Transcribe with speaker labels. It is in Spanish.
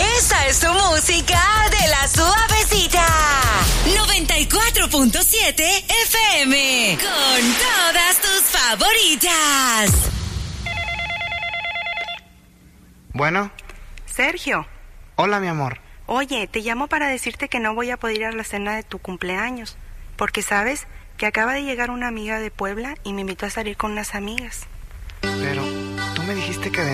Speaker 1: Esa es tu música de la suavecita. 94.7 FM. Con todas tus favoritas.
Speaker 2: Bueno.
Speaker 3: Sergio.
Speaker 2: Hola, mi amor.
Speaker 3: Oye, te llamo para decirte que no voy a poder ir a la cena de tu cumpleaños. Porque, ¿sabes? Que acaba de llegar una amiga de Puebla y me invitó a salir con unas amigas.
Speaker 2: Pero tú me dijiste que